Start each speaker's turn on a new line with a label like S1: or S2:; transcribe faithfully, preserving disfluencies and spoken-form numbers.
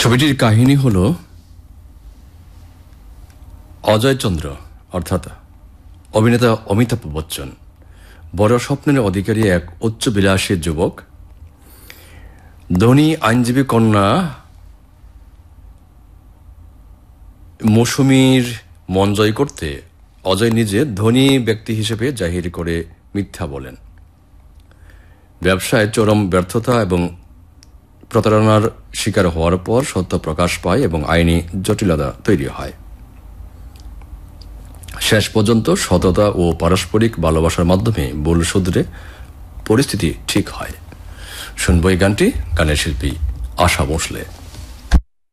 S1: ছবিটির কাহিনী হল অজয় চন্দ্র অর্থাৎ অভিনেতা অমিতাভ বচ্চন বড় স্বপ্নের অধিকারী এক উচ্চবিলাসী যুবক। ধনী আইনজীবী কন্যা মৌসুমীর মন জয় করতে অজয় নিজে ধনী ব্যক্তি হিসেবে জাহির করে মিথ্যা বলেন। ব্যবসায় চরম ব্যর্থতা এবং প্রতারণার শিকার হওয়ার পর সত্য প্রকাশ পায় এবং আইনি জটিলতা তৈরি হয়। শেষ পর্যন্ত সততা ও পারস্পরিক ভালোবাসার মাধ্যমে ভুল শুধরে পরিস্থিতি ঠিক হয়। শুনবো এই গানটি, গানের শিল্পী আশা ভোঁসলে।